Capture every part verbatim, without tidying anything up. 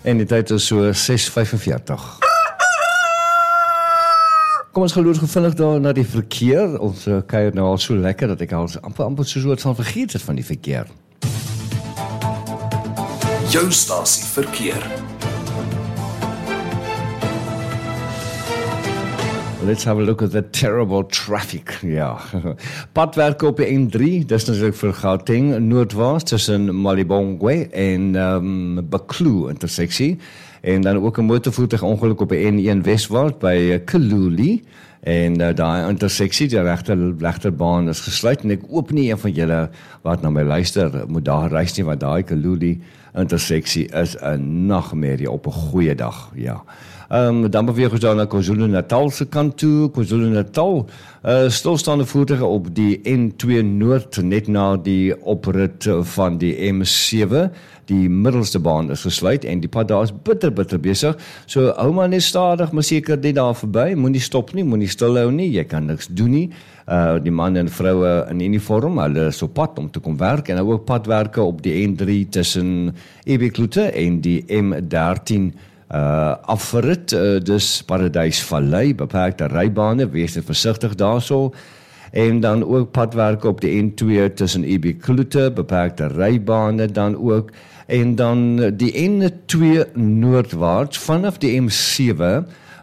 En die tyd is so ses vyfenveertig. Kom ons geloos gevindig daar na die verkeer. Ons uh, kuier nou al so lekker dat ek al amper, amper so soort van vergeet het van die verkeer. Jou stasie verkeer. Let's have a look at the terrible traffic. Ja, padwerke op die N drie, dis natuurlijk vir Gauteng, noordwaarts tussen Malibongwe en um, Bakloo interseksie. En dan ook 'n motorvoertuig ongeluk op die N een westwaarts by Kaluli. En uh, daai interseksie, die regter, regterbaan is gesluit. En ek hoop nie een van julle wat na my luister, moet daar reis nie, want daai Kaluli interseksie is 'n nagmerrie op 'n goeie dag, ja. Um, dan beweeg ons dan na KwaZulu-Natal se kant toe. KwaZulu-Natal, uh, stilstaande voertuie op die N twee Noord, net na die oprit van die M sewe. Die middelste baan is gesluit en die pad daar is bitter, bitter besig. So hou maar net stadig, maar seker dit daar verby. Moenie stop nie, moenie stilhou nie, jy kan niks doen nie. Uh, die manne en vroue in uniform, hulle is op pad om te kom werk. En ook padwerke op die N drie tussen Ebekloote en die M dertien Uh, afrit, uh, dus Paradysvallei, beperkte rybane, wees net versigtig daarso. En dan ook padwerke op die N twee tussen Ebekloote, beperkte rybane dan ook. En dan die N twee noordwaarts vanaf die M sewe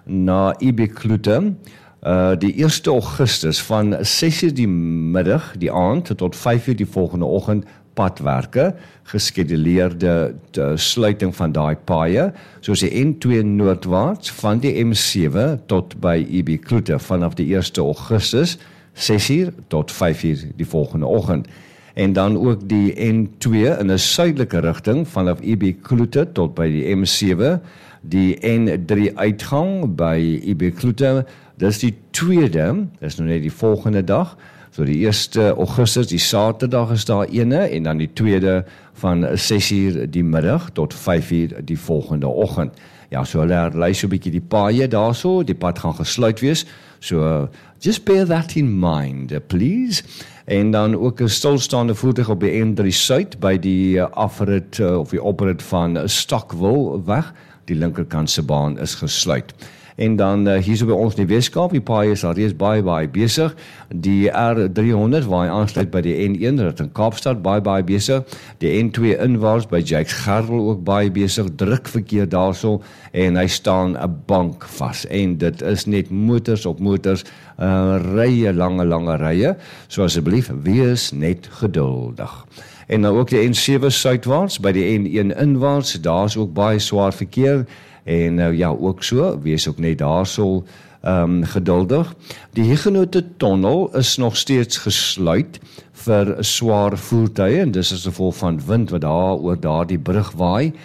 na Ebekloote, uh, die eerste Augustus van ses uur die middag, die aand, tot vyf uur die volgende oggend, padwerke, geskeduleerde sluiting van daai paaie, soos die N twee noordwaarts van die M sewe tot by Ebekloote vanaf die eerste Augustus, ses uur tot vyf uur die volgende oggend. En dan ook die N twee in 'n suidelike rigting vanaf Ebekloote tot by die M sewe, die N drie uitgang by Ebekloote, dis die tweede, dis nou net die volgende dag. So die eerste Augustus, die Saterdag is daar ene, en dan die tweede van ses uur die middag tot vyf uur die volgende oggend. Ja, so hulle herlei so 'n bietjie die paaie daarso, die pad gaan gesluit wees. So just bear that in mind, please. En dan ook 'n stilstaande voertuig op die N drie Suid by die afrit of die oprit van Stockwil weg. Die linkerkant se baan is gesluit. En dan uh, hier so by ons in die Weskaap, die paai is al reeds baie, baie besig. Die R driehonderd, waar hy aansluit by die N een, dit in Kaapstad, baie, baie besig. Die N twee inwaarts by Jakes Gerwel ook baie besig, druk verkeer daarso, en hy staan 'n bank vas. En dit is net motors op motors, uh, rye, lange, lange rye. So asseblief, wees net geduldig. En dan ook die N sewe suidwaarts, by die N een inwaarts, daar is ook baie swaar verkeer. En uh, ja, ook so, wees ook net daarso um, geduldig. Die Huguenot tunnel is nog steeds gesluit vir swaar voertuie, en dis as gevolg van wind wat daar oor daar die brug waai.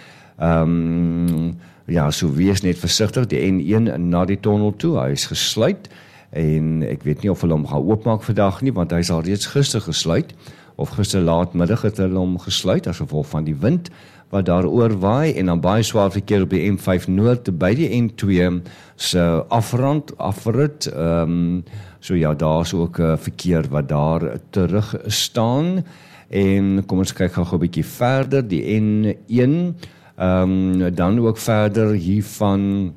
Um, ja, so wees net versigtig, die N een na die tunnel toe, hy is gesluit, en ek weet nie of hulle hom gaan oopmaak vandag nie, want hy is al reeds gister gesluit, of gister laatmiddag het hulle hom gesluit, as gevolg van die wind, wat daar oor waai, en dan baie swaar verkeer op die N vyf Noord, by die N twee se afrand, afrit, um, so ja, daar is ook uh, verkeer wat daar terug staan, en kom ons kyk gou 'n bietjie verder, die N een, um, dan ook verder hiervan,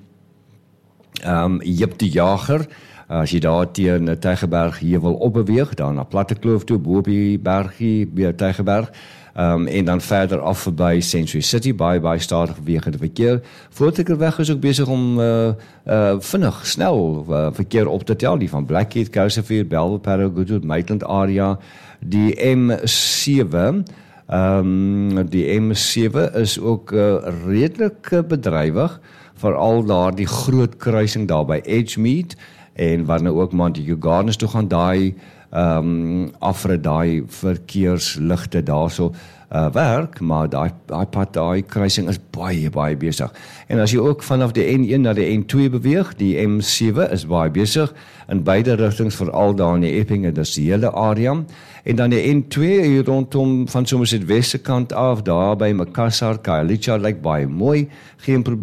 um, Jip die Jager, as jy daar teen Tygerberg hier wil opbeweeg, dan na Plattekloof toe, bo op die bergie, by Tygerberg, Um, en dan verder af verby Century City, baie, baie stadig bewegende verkeer. Voortrekker is ook besig om uh, uh, vinnig, snel uh, verkeer op te tel, die van Blackheath, Kousevier, Belvedere, Goodwood, Maitland area, die M sewe, um, die M sewe is ook uh, redelik bedrywig, veral daar die groot kruising daar by Edgemead, en waar nou ook Montague Gardens toe gaan, daai Um, afrit daai verkeersligte daarso uh, werk, maar daai daai pad, daai kruising is baie, baie besig. En as jy ook vanaf die N een na die N twee beweeg, die M sewe is baie besig, in beide rigtings, veral daar in die Epping en dis die hele area, en dan die N twee hier rondom van Somerset Weste kant af, daar by Makassar, Khayelitsha, lyk baie mooi, geen probleem.